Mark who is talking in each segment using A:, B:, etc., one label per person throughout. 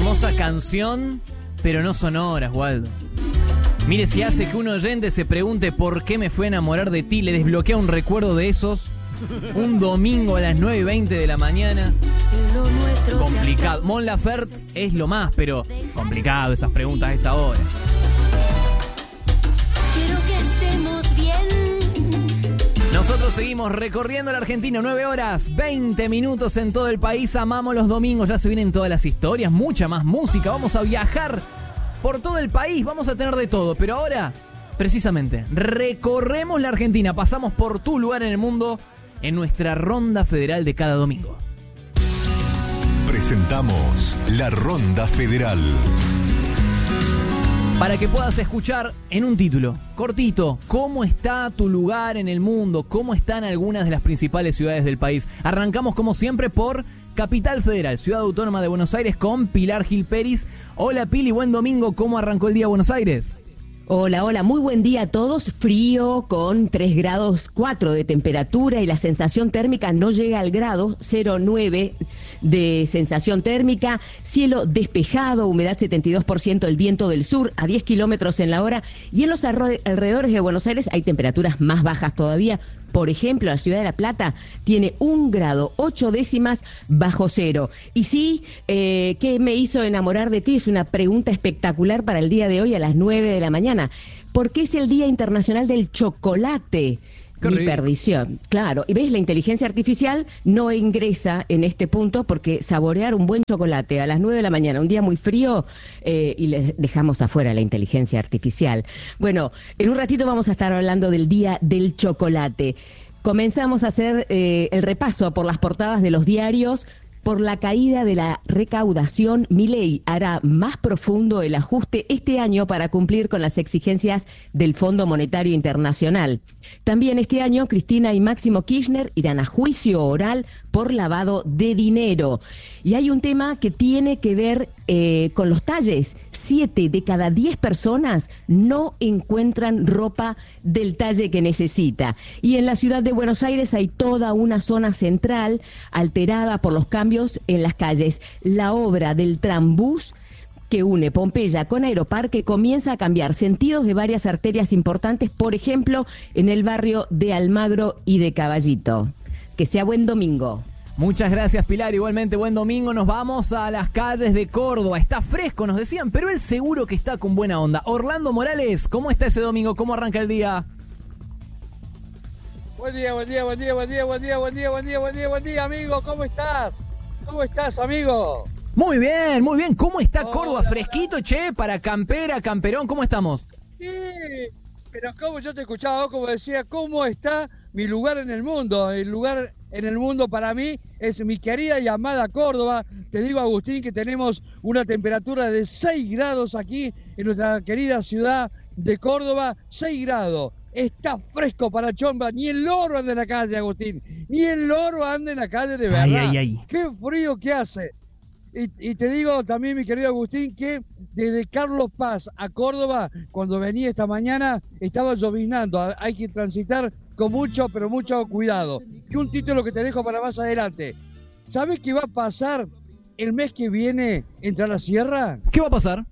A: Hermosa canción, pero no son horas, Waldo. Mire, si hace que un oyente se pregunte por qué me fue a enamorar de ti, le desbloquea un recuerdo de esos. Un domingo a las 9:20 de la mañana. Complicado. Mon Laferte es lo más, pero complicado esas preguntas a esta hora.
B: Quiero que estemos bien.
A: Nosotros seguimos recorriendo la Argentina, 9 horas, 20 minutos en todo el país. Amamos los domingos, ya se vienen todas las historias, mucha más música. Vamos a viajar por todo el país, vamos a tener de todo. Pero ahora, precisamente, recorremos la Argentina, pasamos por tu lugar en el mundo en nuestra ronda federal de cada domingo.
C: Presentamos la Ronda Federal.
A: Para que puedas escuchar en un título cortito cómo está tu lugar en el mundo, cómo están algunas de las principales ciudades del país. Arrancamos como siempre por Capital Federal, Ciudad Autónoma de Buenos Aires, con Pilar Gil Peris. Hola Pili, buen domingo, ¿cómo arrancó el día Buenos Aires?
D: Hola, hola, muy buen día a todos. Frío con 3 grados 4 de temperatura y la sensación térmica no llega al grado, 0,9 de sensación térmica. Cielo despejado, humedad 72%, el viento del sur a 10 kilómetros en la hora. Y en los alrededores de Buenos Aires hay temperaturas más bajas todavía. Por ejemplo, la ciudad de La Plata tiene 1 grado 8 décimas bajo cero. Y sí, ¿qué me hizo enamorar de ti? Es una pregunta espectacular para el día de hoy a las 9 de la mañana. Porque es el Día Internacional del Chocolate. Mi perdición, claro. Y ves, la inteligencia artificial no ingresa en este punto porque saborear un buen chocolate a las 9 de la mañana, un día muy frío, y les dejamos afuera la inteligencia artificial. Bueno, en un ratito vamos a estar hablando del Día del Chocolate. Comenzamos a hacer el repaso por las portadas de los diarios. Por la caída de la recaudación, Milei hará más profundo el ajuste este año para cumplir con las exigencias del Fondo Monetario Internacional. También este año, Cristina y Máximo Kirchner irán a juicio oral por lavado de dinero. Y hay un tema que tiene que ver con los talles. 7 de cada 10 personas no encuentran ropa del talle que necesita. Y en la ciudad de Buenos Aires hay toda una zona central alterada por los cambios en las calles. La obra del trambús que une Pompeya con Aeroparque comienza a cambiar sentidos de varias arterias importantes, por ejemplo, en el barrio de Almagro y de Caballito. Que sea buen domingo.
A: Muchas gracias, Pilar. Igualmente, buen domingo. Nos vamos a las calles de Córdoba. Está fresco, nos decían, pero él seguro que está con buena onda. Orlando Morales, ¿cómo está ese domingo? ¿Cómo arranca el día?
E: Buen día, amigo. ¿Cómo estás? ¿Cómo estás, amigo?
A: Muy bien, muy bien. ¿Cómo está Córdoba? Fresquito, che, para campera, camperón. ¿Cómo estamos?
E: Sí, pero como yo te escuchaba, como decía, ¿cómo está mi lugar en el mundo? El lugar en el mundo para mí es mi querida y amada Córdoba. Te digo, Agustín, que tenemos una temperatura de 6 grados aquí en nuestra querida ciudad de Córdoba. 6 grados. Está fresco para chomba. Ni el loro anda en la calle, Agustín. Ni el loro anda en la calle de verdad.
A: Ay.
E: Qué frío que hace. Y te digo también, mi querido Agustín, que desde Carlos Paz a Córdoba, cuando venía esta mañana, estaba lloviznando. Hay que transitar con mucho, pero mucho cuidado. Y un título que te dejo para más adelante. ¿Sabes qué va a pasar el mes que viene entre la sierra?
A: ¿Qué va a pasar?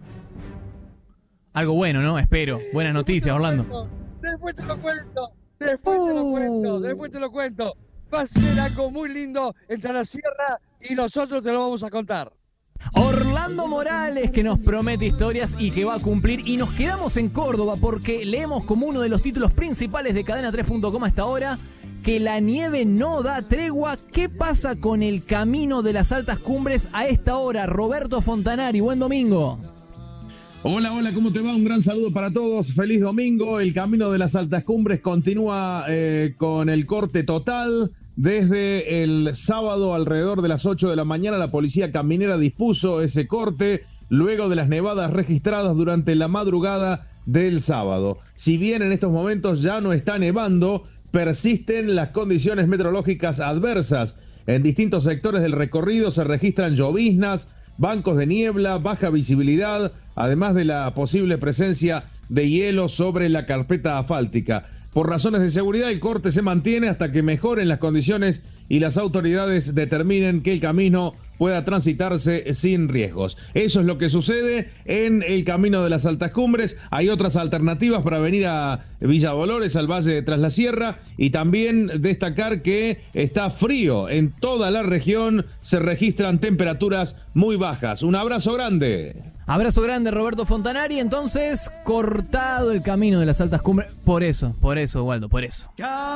A: Algo bueno, ¿no? Espero. Buenas noticias, Orlando.
E: Después te lo cuento. Después te lo cuento. Va a ser algo muy lindo entre la sierra y nosotros te lo vamos a contar.
A: Orlando Morales, que nos promete historias y que va a cumplir. Y nos quedamos en Córdoba porque leemos como uno de los títulos principales de cadena3.com a esta hora que la nieve no da tregua. ¿Qué pasa con el camino de las altas cumbres a esta hora? Roberto Fontanari, buen domingo.
F: Hola, ¿cómo te va? Un gran saludo para todos. Feliz domingo. El camino de las altas cumbres continúa con el corte total. Desde el sábado alrededor de las 8 de la mañana la policía caminera dispuso ese corte luego de las nevadas registradas durante la madrugada del sábado. Si bien en estos momentos ya no está nevando, persisten las condiciones meteorológicas adversas. En distintos sectores del recorrido se registran lloviznas, bancos de niebla, baja visibilidad, además de la posible presencia de hielo sobre la carpeta asfáltica. Por razones de seguridad, el corte se mantiene hasta que mejoren las condiciones y las autoridades determinen que el camino pueda transitarse sin riesgos. Eso es lo que sucede en el camino de las altas cumbres. Hay otras alternativas para venir a Villa Dolores, al Valle de Tras la Sierra, y también destacar que está frío en toda la región, se registran temperaturas muy bajas. Un abrazo grande.
A: Abrazo grande, Roberto Fontanari. Entonces, cortado el camino de las altas cumbres. Por eso, Waldo, por eso.